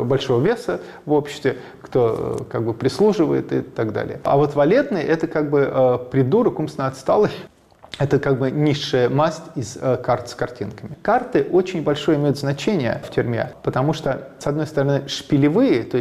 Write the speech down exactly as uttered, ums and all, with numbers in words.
большого веса в обществе, кто как бы прислуживает и так далее. А вот валетный – это как бы придурок, умственно отсталый. Это как бы низшая масть из э, карт с картинками. Карты очень большое имеют значение в тюрьме, потому что, с одной стороны, шпилевые, то